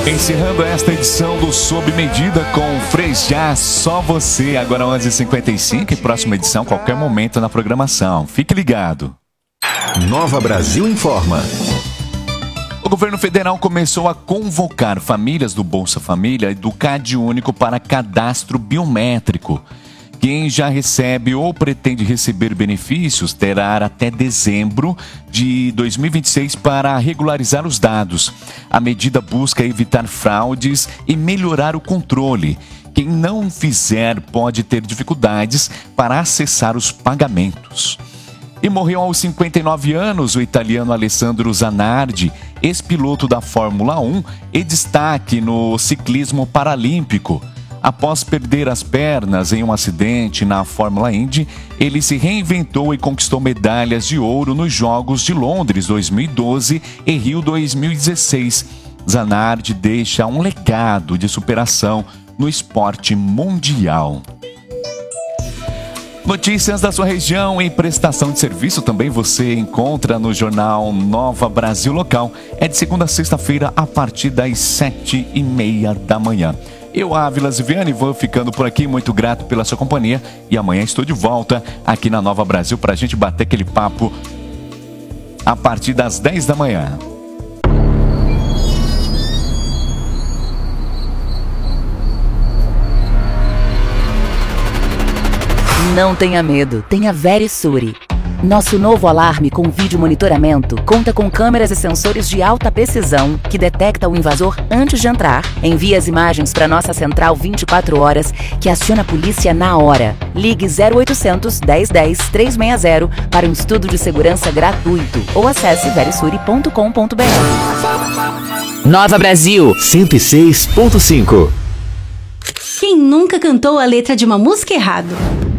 Encerrando esta edição do Sob Medida com Frejá, só você. Agora 11h55 e próxima edição qualquer momento na programação. Fique ligado. Nova Brasil informa. O governo federal começou a convocar famílias do Bolsa Família e do CadÚnico para cadastro biométrico. Quem já recebe ou pretende receber benefícios terá até dezembro de 2026 para regularizar os dados. A medida busca evitar fraudes e melhorar o controle. Quem não fizer pode ter dificuldades para acessar os pagamentos. E morreu aos 59 anos o italiano Alessandro Zanardi, ex-piloto da Fórmula 1 e destaque no ciclismo paralímpico. Após perder as pernas em um acidente na Fórmula Indy, ele se reinventou e conquistou medalhas de ouro nos Jogos de Londres 2012 e Rio 2016. Zanardi deixa um legado de superação no esporte mundial. Notícias da sua região em prestação de serviço também você encontra no jornal Nova Brasil Local. É de segunda a sexta-feira a partir das 7h30 da manhã. Eu, Ávila Ziviane, vou ficando por aqui, muito grato pela sua companhia. E amanhã estou de volta aqui na Nova Brasil para a gente bater aquele papo a partir das 10 da manhã. Não tenha medo, tenha Verisure. Nosso novo alarme com vídeo monitoramento conta com câmeras e sensores de alta precisão que detecta o invasor antes de entrar, envia as imagens para nossa central 24 horas, que aciona a polícia na hora. Ligue 0800 1010 360 para um estudo de segurança gratuito ou acesse verisure.com.br. Nova Brasil 106.5. Quem nunca cantou a letra de uma música errado?